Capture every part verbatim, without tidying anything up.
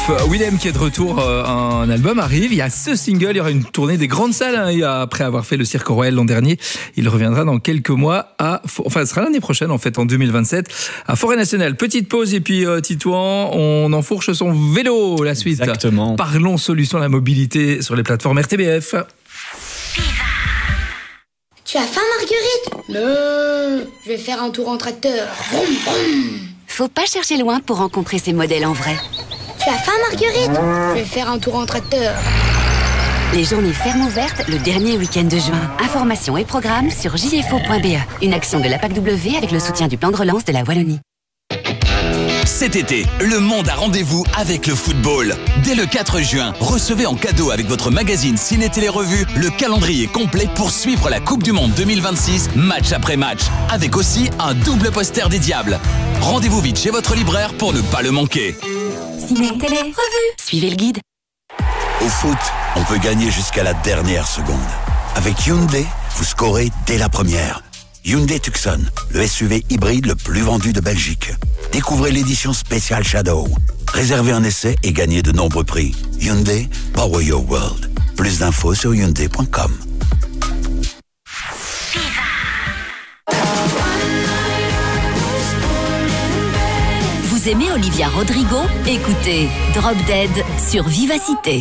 F. Willem qui est de retour, euh, un album arrive, il y a ce single, il y aura une tournée des grandes salles, hein, après avoir fait le Cirque Royal l'an dernier. Il reviendra dans quelques mois à, enfin ce sera l'année prochaine en fait, en deux mille vingt-sept, à Forêt Nationale. Petite pause et puis euh, Titouan, on enfourche son vélo, la suite. Exactement. Parlons solution à la mobilité sur les plateformes R T B F. Tu as faim, Marguerite? Non, je vais faire un tour en tracteur. Vroom, vroom. Faut pas chercher loin pour rencontrer ces modèles en vrai. Tu as faim, Marguerite? Je vais faire un tour en tracteur. Les journées fermes ouvertes le dernier week-end de juin. Informations et programmes sur j f o point b e. Une action de la P A C W avec le soutien du plan de relance de la Wallonie. Cet été, le monde a rendez-vous avec le football. Dès le quatre juin, recevez en cadeau avec votre magazine Ciné Télé Revue le calendrier complet pour suivre la Coupe du Monde deux mille vingt-six, match après match, avec aussi un double poster des Diables. Rendez-vous vite chez votre libraire pour ne pas le manquer. Ciné Télé Revue. Suivez le guide. Au foot, on peut gagner jusqu'à la dernière seconde. Avec Hyundai, vous scorez dès la première. Hyundai Tucson, le S U V hybride le plus vendu de Belgique. Découvrez l'édition spéciale Shadow. Réservez un essai et gagnez de nombreux prix. Hyundai, power your world. Plus d'infos sur hyundai point com. Vous aimez Olivia Rodrigo? Écoutez Drop Dead sur Vivacité.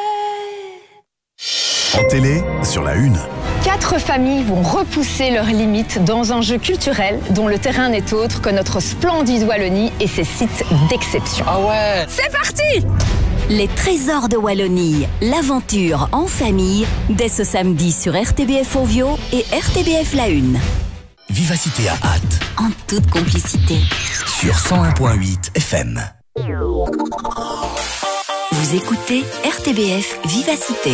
En télé, sur la une. Quatre familles vont repousser leurs limites dans un jeu culturel dont le terrain n'est autre que notre splendide Wallonie et ses sites d'exception. Ah ouais! C'est parti! Les trésors de Wallonie, l'aventure en famille, dès ce samedi sur R T B F Ovio et R T B F La Une. Vivacité à hâte. En toute complicité. Sur cent un virgule huit F M. Vous écoutez R T B F Vivacité.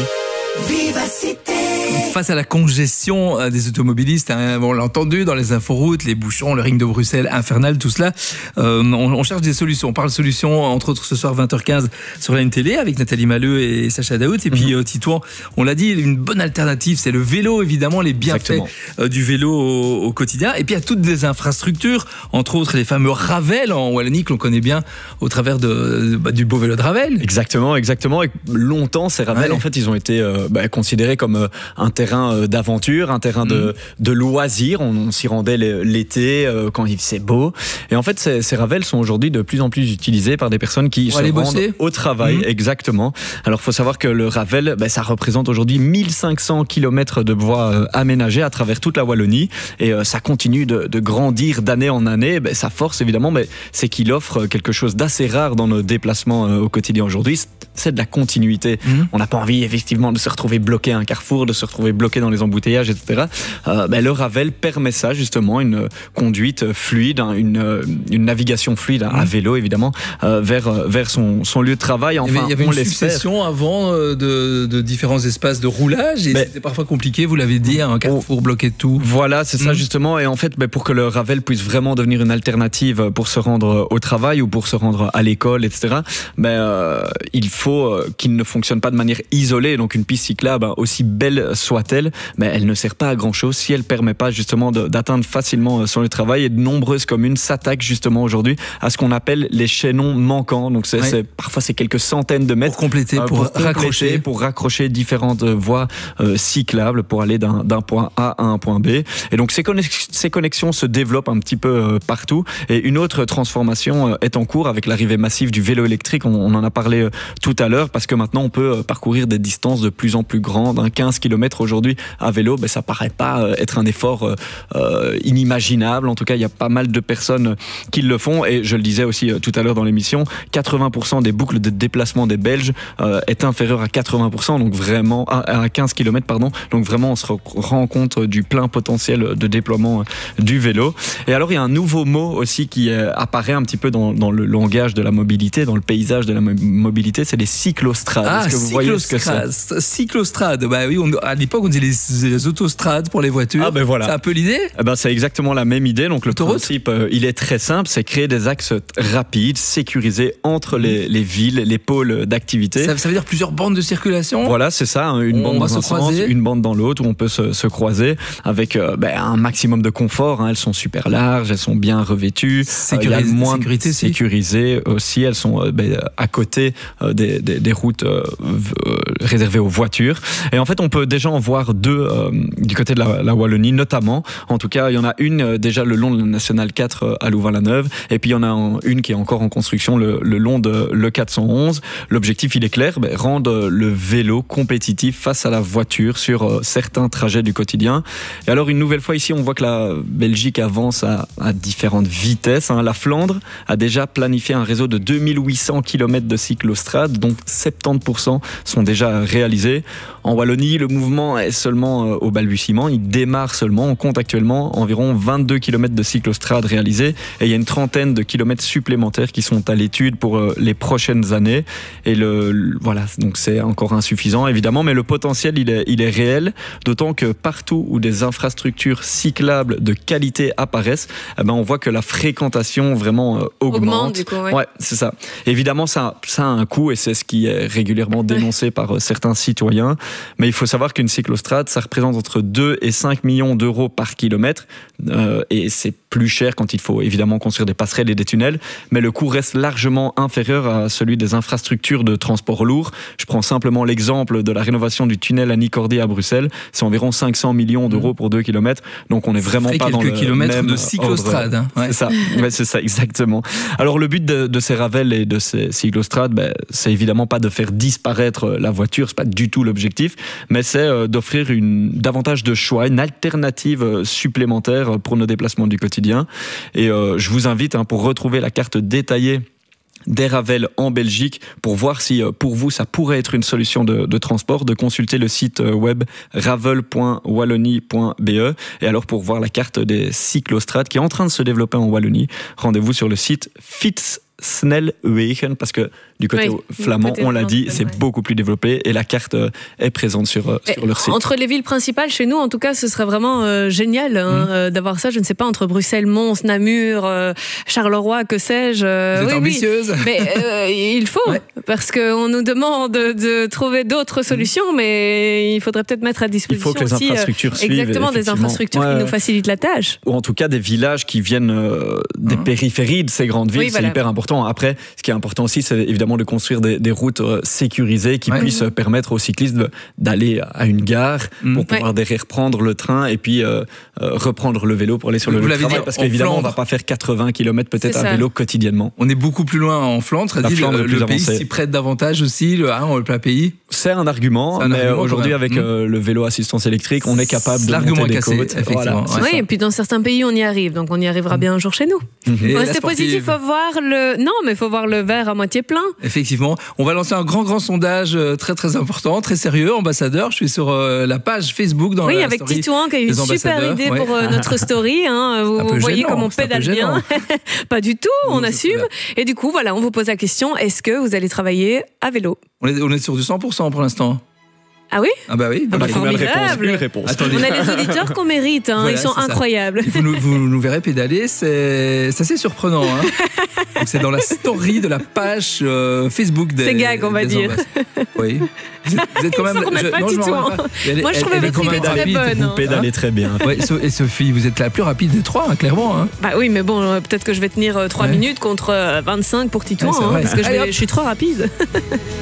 Vivacité. Face à la congestion des automobilistes, hein, on l'a entendu dans les inforoutes, les bouchons, le ring de Bruxelles infernal, tout cela, euh, on, on cherche des solutions. On parle solutions, entre autres ce soir vingt heures quinze sur la N télé avec Nathalie Maleux et Sacha Daoud. Et puis euh, Titouan, on l'a dit, une bonne alternative, c'est le vélo, évidemment, les bienfaits euh, du vélo au, au quotidien. Et puis il y a toutes des infrastructures, entre autres les fameux Ravel en Wallonie que l'on connaît bien au travers de, bah, du beau vélo de Ravel. Exactement, exactement. Et longtemps, ces Ravel, ouais. en fait, ils ont été euh, bah, considérés comme euh, un terrain d'aventure, un terrain de, de loisirs. On, on s'y rendait l'été euh, quand il faisait beau. Et en fait, ces, ces Ravels sont aujourd'hui de plus en plus utilisés par des personnes qui Pour se rendent bosser. au travail. Mmh. Exactement. Alors, il faut savoir que le Ravel, bah, ça représente aujourd'hui mille cinq cents kilomètres de voies euh, aménagées à travers toute la Wallonie. Et euh, ça continue de, de grandir d'année en année. Bah, sa force, évidemment, bah, c'est qu'il offre quelque chose d'assez rare dans nos déplacements euh, au quotidien aujourd'hui. C'est de la continuité. Mmh. On n'a pas envie, effectivement, de se retrouver bloqué à un carrefour, de se retrouver bloqué dans les embouteillages, et cetera. Euh, ben, le Ravel permet ça, justement, une conduite fluide, hein, une, une navigation fluide, hein, mmh. à vélo, évidemment, euh, vers, vers son, son lieu de travail. Enfin, il y avait, il y avait on une succession avant euh, de, de différents espaces de roulage et ben, c'était parfois compliqué, vous l'avez dit, un carrefour oh, bloqué de tout. Voilà, c'est mmh. ça, justement. Et en fait, ben, pour que le Ravel puisse vraiment devenir une alternative pour se rendre au travail ou pour se rendre à l'école, et cetera, ben, euh, il faut qu'il ne fonctionne pas de manière isolée. Donc, une piste cyclable, aussi belle soit-elle, mais elle ne sert pas à grand-chose si elle ne permet pas justement d'atteindre facilement son lieu de travail. Et de nombreuses communes s'attaquent justement aujourd'hui à ce qu'on appelle les chaînons manquants. Donc c'est, ouais. c'est, parfois c'est quelques centaines de mètres pour compléter, euh, pour, pour raccrocher, compléter, pour raccrocher différentes voies euh, cyclables pour aller d'un, d'un point A à un point B. Et donc ces, connex- ces connexions se développent un petit peu euh, partout. Et une autre transformation euh, est en cours avec l'arrivée massive du vélo électrique. On, on en a parlé euh, tout à l'heure parce que maintenant on peut euh, parcourir des distances de plus en plus grandes. Hein, quinze kilomètres aujourd'hui à vélo, ben, ça paraît pas être un effort euh, inimaginable. En tout cas, il y a pas mal de personnes qui le font. Et je le disais aussi euh, tout à l'heure dans l'émission, quatre-vingts pour cent des boucles de déplacement des Belges euh, est inférieur à quatre-vingts pour cent, donc vraiment à, à quinze kilomètres, pardon. Donc vraiment, on se rend compte du plein potentiel de déploiement du vélo. Et alors, il y a un nouveau mot aussi qui euh, apparaît un petit peu dans, dans le langage de la mobilité, dans le paysage de la mobilité, c'est des cyclostrades. Ah, Est-ce que vous voyez ce que c'est? Cyclostrade, bah oui, on, à l'époque on disait les, les autostrades pour les voitures. Ah ben voilà. C'est un peu l'idée. Eh ben, c'est exactement la même idée. Donc le Autoroute. principe, euh, il est très simple, c'est créer des axes rapides, sécurisés entre les, les villes, les pôles d'activité. Ça, ça veut dire plusieurs bandes de circulation. Voilà, c'est ça, hein, une On bande va dans un se croiser. sens, une bande dans l'autre, où on peut se, se croiser avec euh, ben, un maximum de confort. Hein. Elles sont super larges, elles sont bien revêtues, Sécuris- euh, il y a moins sécurité de aussi. sécurisées aussi. Elles sont euh, ben, à côté euh, des, des, des routes euh, euh, réservées aux voitures. Et en fait, on peut déjà en voir deux euh, du côté de la, la Wallonie, notamment. En tout cas, il y en a une euh, déjà le long de la Nationale quatre euh, à Louvain-la-Neuve, et puis il y en a un, une qui est encore en construction le, le long de le quatre cent onze. L'objectif, il est clair, ben, rendre le vélo compétitif face à la voiture sur euh, certains trajets du quotidien. Et alors, une nouvelle fois ici, on voit que la Belgique avance à, à différentes vitesses. Hein. La Flandre a déjà planifié un réseau de deux mille huit cents kilomètres de cyclostrades, dont soixante-dix pour cent sont déjà réalisés. En Wallonie, le mouvement est seulement euh, au balbutiement. Il démarre seulement. On compte actuellement environ vingt-deux kilomètres de cyclostrades réalisés, et il y a une trentaine de kilomètres supplémentaires qui sont à l'étude pour euh, les prochaines années. Et le, le voilà, donc c'est encore insuffisant évidemment, mais le potentiel il est, il est réel, d'autant que partout où des infrastructures cyclables de qualité apparaissent, eh ben on voit que la fréquentation vraiment euh, augmente. Augmente, du coup, ouais. Ouais, c'est ça. Évidemment, ça, ça a un coût, et c'est ce qui est régulièrement dénoncé ouais. par euh, certains citoyens. Mais il faut savoir qu'une cyclostrade, ça représente entre deux et cinq millions d'euros par kilomètre, euh, et c'est plus cher quand il faut évidemment construire des passerelles et des tunnels, mais le coût reste largement inférieur à celui des infrastructures de transport lourd. Je prends simplement l'exemple de la rénovation du tunnel à Nicordier à Bruxelles, c'est environ cinq cents millions d'euros pour deux kilomètres, donc on n'est vraiment pas dans le kilomètres même de cyclostrade. Hein. Ouais. C'est ça, ouais, c'est ça, exactement. Alors le but de, de ces ravels et de ces cyclostrades, ben, c'est évidemment pas de faire disparaître la voiture, c'est pas du tout l'objectif, mais c'est euh, d'offrir une, davantage de choix, une alternative euh, supplémentaire pour nos déplacements du quotidien. Et euh, je vous invite hein, pour retrouver la carte détaillée des ravels en Belgique, pour voir si pour vous ça pourrait être une solution de, de transport, de consulter le site web ravel point wallonie point b e. Et alors, pour voir la carte des cyclostrades qui est en train de se développer en Wallonie, rendez-vous sur le site Fietssnelwegen, parce que du côté oui, flamand, côté on l'a dit, ouais. c'est beaucoup plus développé, et la carte est présente sur, sur leur site. Entre les villes principales, chez nous, en tout cas, ce serait vraiment euh, génial hein, mmh. euh, d'avoir ça. Je ne sais pas, entre Bruxelles, Mons, Namur, euh, Charleroi, que sais-je. Euh, Vous êtes oui, ambitieuse. Oui. Mais euh, il faut, ouais. parce qu'on nous demande de, de trouver d'autres solutions, mmh. mais il faudrait peut-être mettre à disposition il faut que les aussi, infrastructures euh, suivent. Exactement, des infrastructures ouais. qui nous facilitent la tâche. Ou en tout cas, des villages qui viennent euh, des mmh. périphéries de ces grandes villes, oui, c'est voilà. hyper important. Après, ce qui est important aussi, c'est évidemment de construire des, des routes euh, sécurisées qui ouais. puissent mmh. permettre aux cyclistes de, d'aller à une gare mmh. pour pouvoir ouais. derrière prendre le train et puis euh, euh, reprendre le vélo pour aller sur le lieu de travail. Parce qu'évidemment, on ne va pas faire quatre-vingts kilomètres peut-être à vélo quotidiennement. On est beaucoup plus loin en Flandre. Ça dit Flandre, le, le pays s'y prête davantage aussi, le, hein, le plat pays. C'est un argument, c'est un mais argument aujourd'hui avec mmh. euh, le vélo assistance électrique, on est capable de monter des cassé, côtes. Effectivement. Voilà, oui, et puis dans certains pays, on y arrive, donc on y arrivera mmh. bien un jour chez nous. Mmh. Restez positif, il faut voir le non, mais il faut voir le verre à moitié plein. Effectivement, on va lancer un grand grand sondage très très important, très sérieux, ambassadeur. Je suis sur euh, la page Facebook dans oui, la avec story Titouan qui a eu une super idée ouais. pour euh, notre story. Hein. Vous, vous voyez gênant, comme on pédale bien. Pas du tout, on non, assume. Et du coup, voilà, on vous pose la question, est-ce que vous allez travailler à vélo ? On est, on est sur du cent pour cent pour l'instant. Ah oui ? Ah bah oui. Ah bah formidable. Une réponse. Attendez. On a les auditeurs qu'on mérite, hein. Voilà, ils sont incroyables. Vous nous, vous nous verrez pédaler, c'est, c'est assez surprenant. Hein. Donc c'est dans la story de la page euh, Facebook des. C'est gag, on va dire. Oui. Vous êtes, vous êtes quand même. Je, pas non, je me pas. Elle, Moi, je trouvais votre idée très bonne. Vous pédalez hein. très bien. Ouais, et Sophie, vous êtes la plus rapide des trois, hein, clairement. Hein. Bah oui, mais bon, peut-être que je vais tenir trois ouais. minutes contre vingt-cinq pour Titouan, ouais, hein, parce que je, vais, je suis trop rapide.